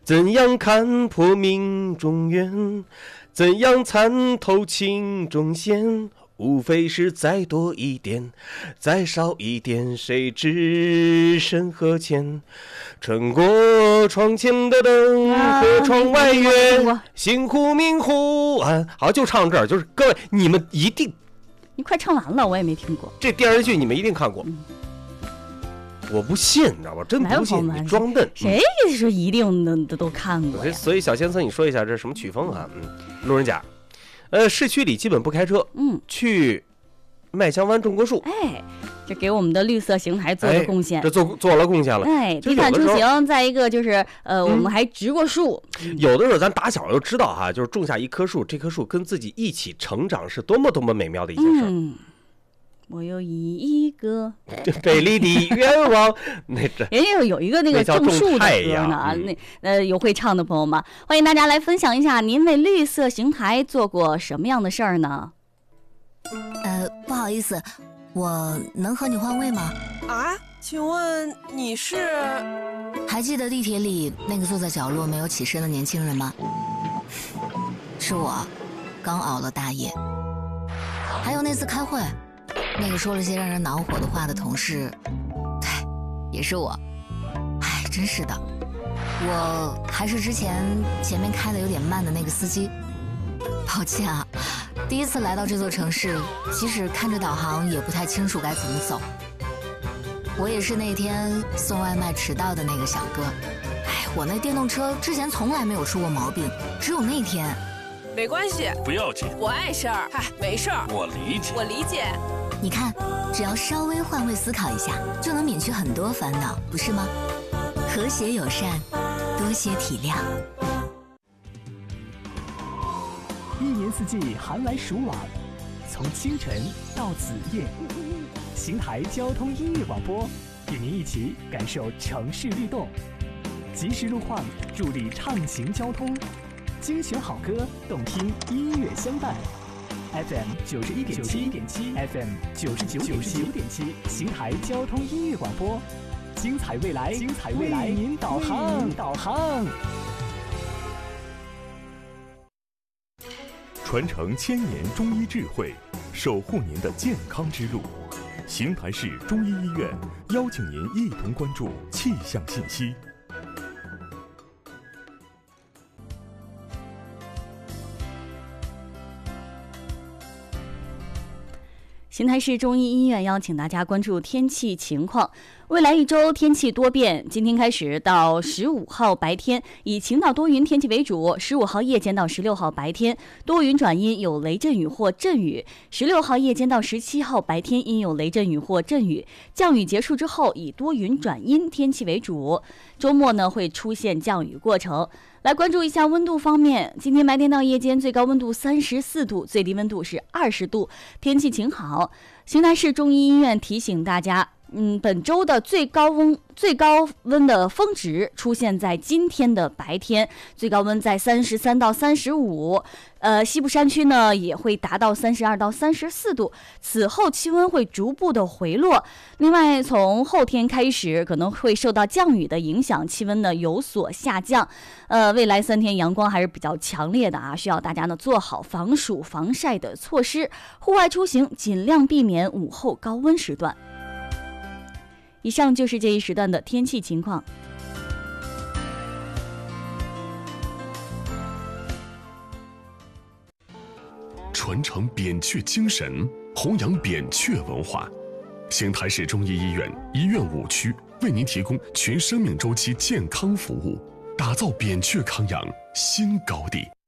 怎样看破命中缘，怎样参透情中线，无非是再多一点，再少一点，谁知身何浅？穿过窗前的灯和窗外月，星忽明忽暗。好，就唱这儿，就是各位，你们一定， 你快唱完了，我也没听过。 这电视剧你们一定看过。我不信，你知道吧？真不信，你装笨。 谁说一定都看过呀？ 所以小先生，你说一下这是什么曲风啊？路人甲，市区里基本不开车，去麦香湾种过树。 哎，这给我们的绿色邢台做了贡献， 这做了贡献了。 哎，低碳出行，再一个就是我们还植过树。 有的时候咱打小就知道哈，就是种下一棵树，这棵树跟自己一起成长是多么多么美妙的一件事。 我有一个美丽的愿望， 人家有一个那个种树的歌呢啊，有会唱的朋友们，欢迎大家来分享一下，您为绿色邢台做过什么样的事儿呢？ 不好意思，我能和你换位吗？ 啊，请问你是？ 还记得地铁里那个坐在角落没有起身的年轻人吗？是我，刚熬了大夜。还有那次开会。那个说了些让人恼火的话的同事，对，也是我。哎，真是的，我还是之前面开的有点慢的那个司机。抱歉啊，第一次来到这座城市，即使看着导航也不太清楚该怎么走。我也是那天送外卖迟到的那个小哥。哎，我那电动车之前从来没有出过毛病，只有那天。 没关系， 不要紧， 我碍事儿。嗨，没事儿， 我理解， 我理解。 你看，只要稍微换位思考一下，就能免去很多烦恼，不是吗？和谐友善，多些体谅。 一年四季寒来暑往，从清晨到子夜，邢台交通音乐广播与您一起感受城市律动，及时路况助力畅行交通，精选好歌，动听音乐相伴。FM 91.7 FM 99.7，邢台交通音乐广播，精彩未来，为您导航。 传承1000年中医智慧，守护您的健康之路。邢台市中医医院邀请您一同关注气象信息。 邢台市中医医院邀请大家关注天气情况。未来一周天气多变，今天开始到15号白天以晴到多云天气为主，15号夜间到16号白天多云转阴，有雷阵雨或阵雨，16号夜间到17号白天阴有雷阵雨或阵雨，降雨结束之后以多云转阴天气为主，周末呢会出现降雨过程。来关注一下温度方面，今天白天到夜间最高温度34度，最低温度是20度，天气晴好。邢台市中医医院提醒大家，本周的最高温的峰值出现在今天的白天，最高温在33到35，西部山区呢也会达到32到34度，此后气温会逐步的回落。另外，从后天开始可能会受到降雨的影响，气温呢有所下降。未来3天阳光还是比较强烈的啊，需要大家呢做好防暑防晒的措施，户外出行尽量避免午后高温时段。以上就是这一时段的天气情况。 传承扁鹊精神，弘扬扁鹊文化。邢台市中医医院医院5区为您提供全生命周期健康服务，打造扁鹊康养新高地。